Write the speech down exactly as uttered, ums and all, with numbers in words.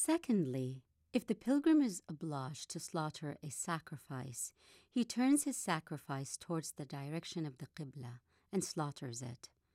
Secondly, if the pilgrim is obliged to slaughter a sacrifice, he turns his sacrifice towards the direction of the Qibla and slaughters it.